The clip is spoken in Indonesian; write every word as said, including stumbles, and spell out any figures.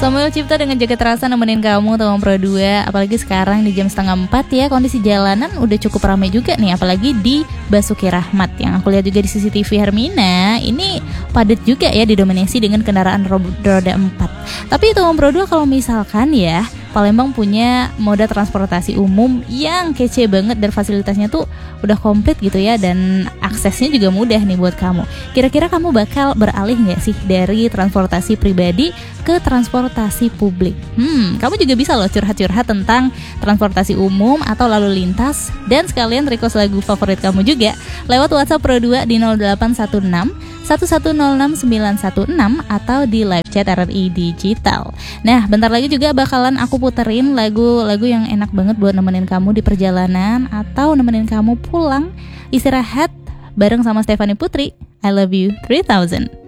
Samuel Cipta dengan Jaket Rasa nemenin kamu Tomang Pro dua. Apalagi sekarang di jam setengah empat ya, kondisi jalanan udah cukup ramai juga nih. Apalagi di Basuki Rahmat. Yang aku lihat juga di C C T V Hermina, ini padat juga ya, didominasi dengan kendaraan roda empat. Tapi Tomang Pro dua kalau misalkan ya, Palembang punya moda transportasi umum yang kece banget dan fasilitasnya tuh udah komplit gitu ya, dan aksesnya juga mudah nih buat kamu. Kira-kira kamu bakal beralih nggak sih dari transportasi pribadi ke transportasi publik? Hmm, kamu juga bisa loh curhat-curhat tentang transportasi umum atau lalu lintas, dan sekalian request lagu favorit kamu juga lewat WhatsApp Pro dua di nol delapan satu enam satu satu nol enam sembilan satu enam atau di live chat R R I Digital. Nah, bentar lagi juga bakalan aku puterin lagu-lagu yang enak banget buat nemenin kamu di perjalanan atau nemenin kamu pulang istirahat bareng sama Stefani Putri. I love you three thousand.